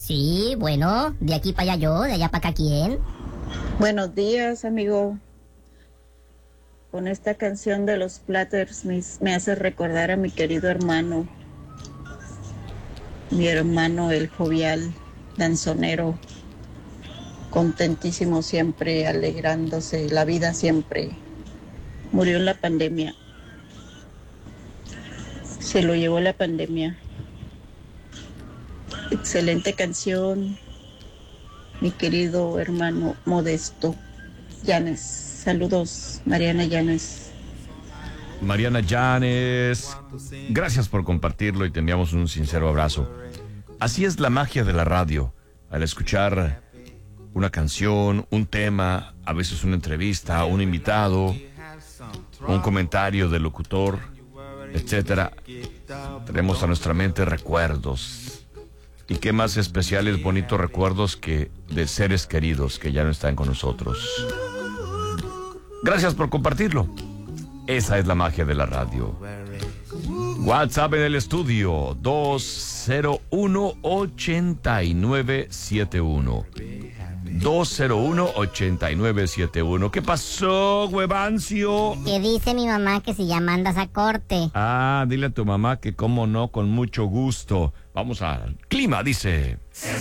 Sí, bueno, de aquí para allá yo, de allá para acá quién. Buenos días, amigo. Con esta canción de los Platters me hace recordar a mi querido hermano, mi hermano el jovial, danzonero, contentísimo siempre, alegrándose, la vida siempre. Murió en la pandemia, se lo llevó la pandemia. Excelente canción, mi querido hermano Modesto Llanes. Saludos, Mariana Llanes. Mariana Llanes, gracias por compartirlo y te enviamos un sincero abrazo. Así es la magia de la radio, al escuchar una canción, un tema, a veces una entrevista, un invitado, un comentario del locutor, etcétera. Tenemos a nuestra mente recuerdos. Y qué más especiales, bonitos recuerdos que de seres queridos que ya no están con nosotros. Gracias por compartirlo. Esa es la magia de la radio. WhatsApp en el estudio 201-8971. 201-8971. ¿Qué pasó, huevancio? Que dice mi mamá que si ya mandas a corte. Ah, dile a tu mamá que cómo no, con mucho gusto. Vamos al clima, dice.